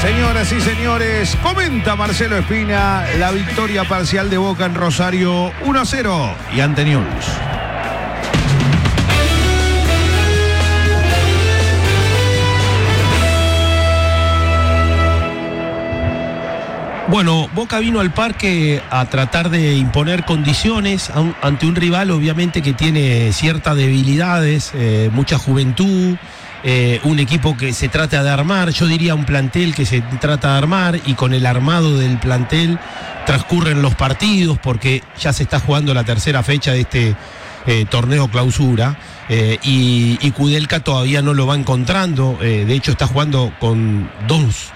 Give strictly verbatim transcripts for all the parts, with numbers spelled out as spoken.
Señoras y señores, comenta Marcelo Espina la victoria parcial de Boca en Rosario uno a cero y ante Newell's. Bueno, Boca vino al parque a tratar de imponer condiciones a un, ante un rival obviamente que tiene ciertas debilidades, eh, mucha juventud, eh, un equipo que se trata de armar, yo diría un plantel que se trata de armar, y con el armado del plantel transcurren los partidos porque ya se está jugando la tercera fecha de este eh, torneo clausura, eh, y, y Kudelka todavía no lo va encontrando, eh, de hecho está jugando con dos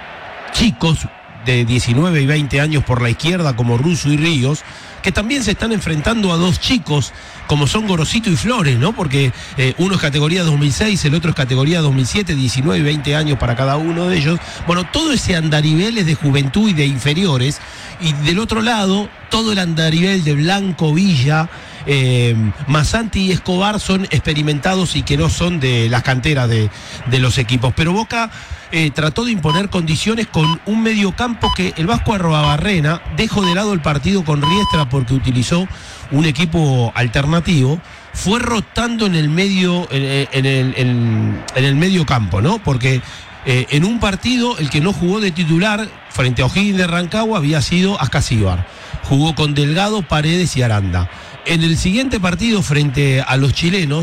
chicos de diecinueve y veinte años por la izquierda como Russo y Ríos, que también se están enfrentando a dos chicos como son Gorosito y Flores, ¿no? Porque eh, uno es categoría dos mil seis, el otro es categoría dos mil siete, diecinueve y veinte años para cada uno de ellos. Bueno, todo ese andarivel de juventud y de inferiores, y del otro lado todo el andarivel de Blanco, Villa, eh, Masanti y Escobar son experimentados y que no son de las canteras de, de los equipos. Pero Boca eh, trató de imponer condiciones con un mediocampo que el Vasco Arruabarrena dejó de lado el partido con Riestra porque utilizó un equipo alternativo, fue rotando en el medio, en, en el, en, en el medio campo, ¿no? Porque eh, en un partido el que no jugó de titular frente a O'Higgins de Rancagua había sido Ascasíbar. Jugó con Delgado, Paredes y Aranda. En el siguiente partido frente a los chilenos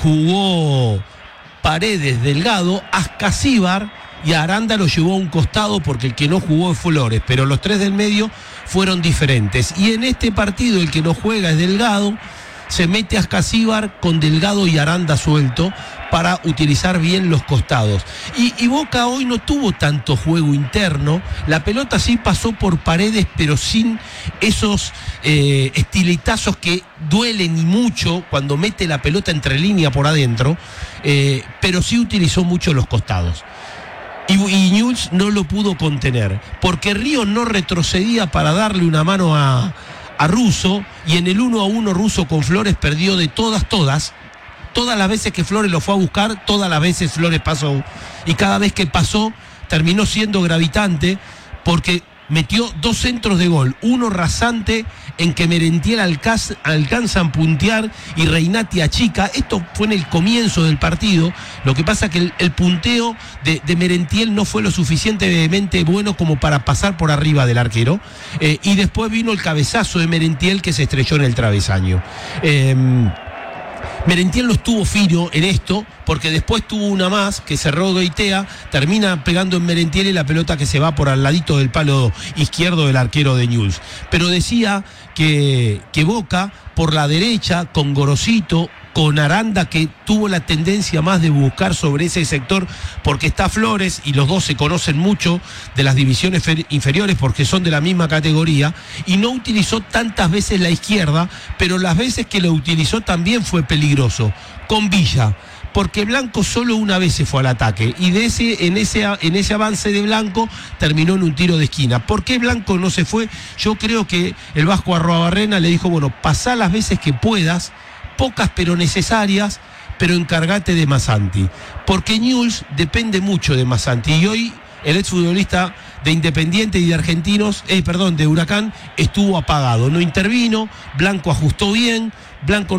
jugó Paredes, Delgado, Ascasíbar, y a Aranda lo llevó a un costado porque el que no jugó fue Flores, pero los tres del medio fueron diferentes. Y en este partido el que no juega es Delgado, se mete a Ascasíbar con Delgado y Aranda suelto para utilizar bien los costados. Y, y Boca hoy no tuvo tanto juego interno, la pelota sí pasó por Paredes, pero sin esos eh, estilitazos que duelen y mucho cuando mete la pelota entre línea por adentro, eh, pero sí utilizó mucho los costados. Y, y Newell's no lo pudo contener, porque Ríos no retrocedía para darle una mano a, a Russo, y en el uno a uno Russo con Flores perdió de todas, todas, todas las veces que Flores lo fue a buscar, todas las veces Flores pasó, y cada vez que pasó terminó siendo gravitante, porque metió dos centros de gol, uno rasante en que Merentiel alcanza, alcanzan a puntear y Reinati achica. Esto fue en el comienzo del partido. Lo que pasa que el, el punteo de, de Merentiel no fue lo suficientemente bueno como para pasar por arriba del arquero, eh, y después vino el cabezazo de Merentiel que se estrelló en el travesaño. eh, Merentiel no estuvo fino en esto, porque después tuvo una más que cerró Goitea, termina pegando en Merentiel y la pelota que se va por al ladito del palo izquierdo del arquero de Newell's. Pero decía que, que Boca por la derecha, con Gorosito, con Aranda, que tuvo la tendencia más de buscar sobre ese sector, porque está Flores y los dos se conocen mucho de las divisiones inferiores porque son de la misma categoría, y no utilizó tantas veces la izquierda, pero las veces que lo utilizó también fue peligroso, con Villa, porque Blanco solo una vez se fue al ataque, y de ese, en, ese, en ese avance de Blanco terminó en un tiro de esquina. ¿Por qué Blanco no se fue? Yo creo que el Vasco Arruabarrena le dijo, bueno, pasá las veces que puedas, pocas pero necesarias, pero encargate de Masanti, porque Newell's depende mucho de Masanti, y hoy el exfutbolista de Independiente y de Argentinos, eh, perdón, de Huracán, estuvo apagado, no intervino, Blanco ajustó bien, Blanco